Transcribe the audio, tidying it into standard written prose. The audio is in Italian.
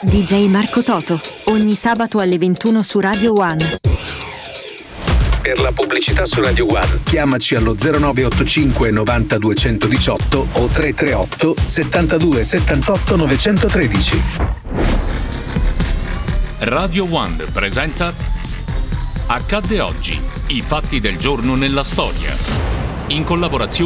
DJ Marco Toto, ogni sabato alle 21 su Radio One. Per la pubblicità su Radio One, chiamaci allo 0985 90 218 o 338 72 78 913. Radio One presenta Accadde oggi, i fatti del giorno nella storia. In collaborazione